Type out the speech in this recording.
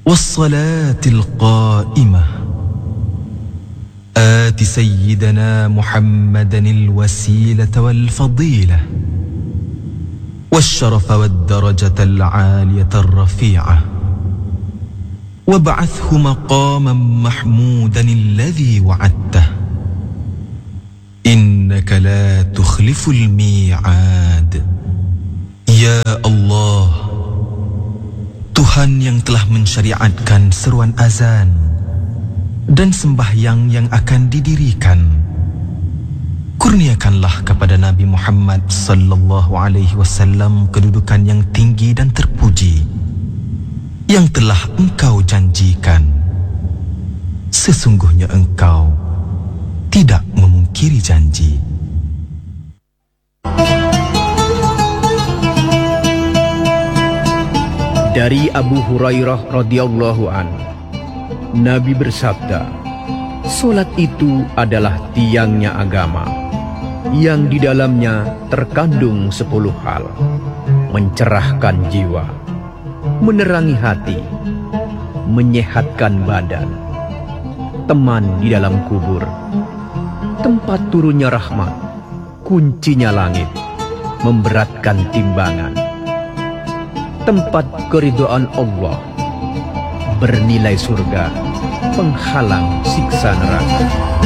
والصلاة القائمة آت سيدنا محمدا الوسيلة والفضيلة والشرف والدرجة العالية الرفيعة وابعثه مقاما محمودا الذي وعدته إنك لا تخلف الميعاد. Ya Allah, Tuhan yang telah mensyariatkan seruan azan dan sembahyang yang akan didirikan, kurniakanlah kepada Nabi Muhammad sallallahu alaihi wasallam kedudukan yang tinggi dan terpuji yang telah Engkau janjikan. Sesungguhnya Engkau tidak memungkiri janji. Dari Abu Hurairah radhiyallahu an, Nabi bersabda, "Salat itu adalah tiangnya agama, yang di dalamnya terkandung 10 hal: mencerahkan jiwa, menerangi hati, menyehatkan badan, teman di dalam kubur, tempat turunnya rahmat, kuncinya langit, memberatkan timbangan, tempat keridhaan Allah, bernilai surga, penghalang siksa neraka."